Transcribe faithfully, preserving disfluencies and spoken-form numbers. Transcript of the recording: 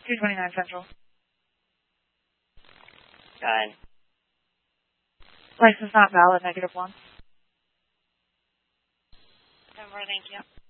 two twenty-nine Central. Go ahead. License not valid, negative one. Over, thank you.